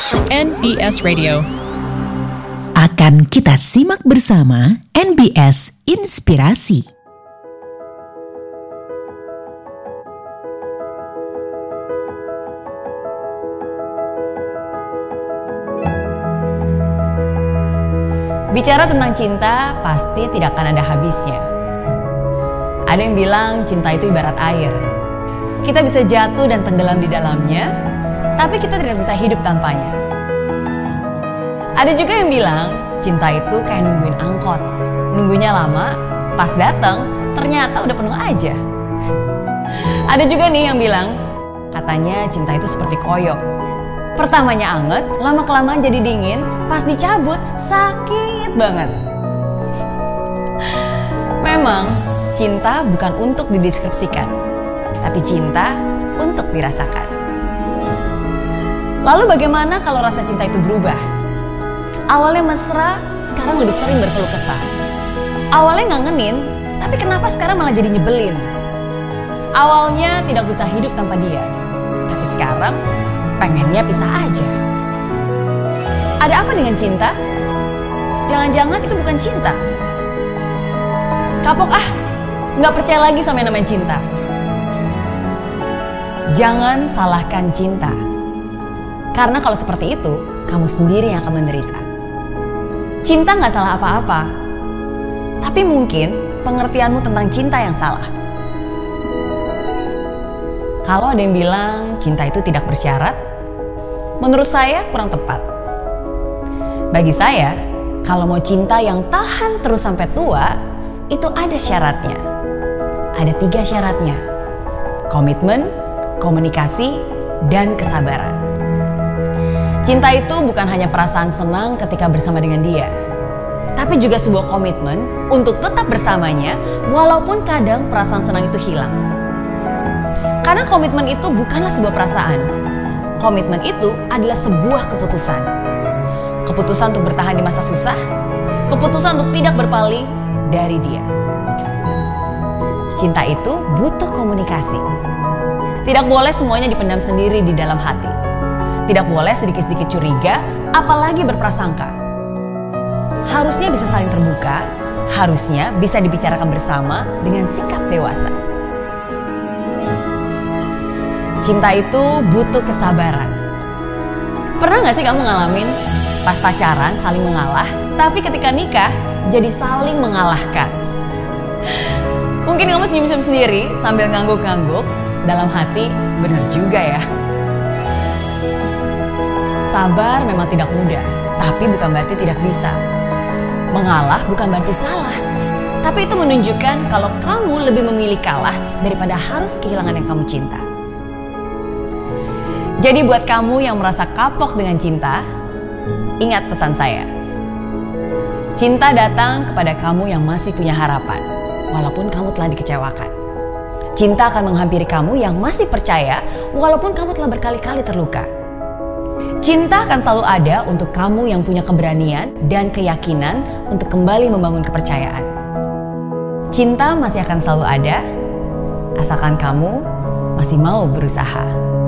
NBS Radio. Akan kita simak bersama NBS Inspirasi. Bicara tentang cinta pasti tidak akan ada habisnya. Ada yang bilang cinta itu ibarat air. Kita bisa jatuh dan tenggelam di dalamnya, tapi kita tidak bisa hidup tanpanya. Ada juga yang bilang cinta itu kayak nungguin angkot. Nunggunya lama, pas datang ternyata udah penuh aja. Ada juga nih yang bilang katanya cinta itu seperti koyo. Pertamanya anget, lama-kelamaan jadi dingin, pas dicabut sakit banget. Memang cinta bukan untuk dideskripsikan, tapi cinta untuk dirasakan. Lalu bagaimana kalau rasa cinta itu berubah? Awalnya mesra, sekarang lebih sering berkeluh kesah. Awalnya ngangenin, tapi kenapa sekarang malah jadi nyebelin? Awalnya tidak bisa hidup tanpa dia, tapi sekarang pengennya pisah aja. Ada apa dengan cinta? Jangan-jangan itu bukan cinta. Kapok nggak percaya lagi sama yang namanya cinta. Jangan salahkan cinta. Karena kalau seperti itu, kamu sendiri yang akan menderita. Cinta nggak salah apa-apa. Tapi mungkin pengertianmu tentang cinta yang salah. Kalau ada yang bilang cinta itu tidak bersyarat, menurut saya kurang tepat. Bagi saya, kalau mau cinta yang tahan terus sampai tua, itu ada syaratnya. Ada 3 syaratnya. Komitmen, komunikasi, dan kesabaran. Cinta itu bukan hanya perasaan senang ketika bersama dengan dia, tapi juga sebuah komitmen untuk tetap bersamanya walaupun kadang perasaan senang itu hilang. Karena komitmen itu bukanlah sebuah perasaan. Komitmen itu adalah sebuah keputusan. Keputusan untuk bertahan di masa susah, keputusan untuk tidak berpaling dari dia. Cinta itu butuh komunikasi. Tidak boleh semuanya dipendam sendiri di dalam hati. Tidak boleh sedikit-sedikit curiga, apalagi berprasangka. Harusnya bisa saling terbuka, harusnya bisa dibicarakan bersama dengan sikap dewasa. Cinta itu butuh kesabaran. Pernah gak sih kamu ngalamin pas pacaran saling mengalah, tapi ketika nikah jadi saling mengalahkan? Mungkin kamu senyum-senyum sendiri sambil ngangguk-ngangguk, dalam hati benar juga ya. Sabar memang tidak mudah, tapi bukan berarti tidak bisa. Mengalah bukan berarti salah, tapi itu menunjukkan kalau kamu lebih memilih kalah daripada harus kehilangan yang kamu cinta. Jadi buat kamu yang merasa kapok dengan cinta, ingat pesan saya. Cinta datang kepada kamu yang masih punya harapan, walaupun kamu telah dikecewakan. Cinta akan menghampiri kamu yang masih percaya, walaupun kamu telah berkali-kali terluka. Cinta akan selalu ada untuk kamu yang punya keberanian dan keyakinan untuk kembali membangun kepercayaan. Cinta masih akan selalu ada, asalkan kamu masih mau berusaha.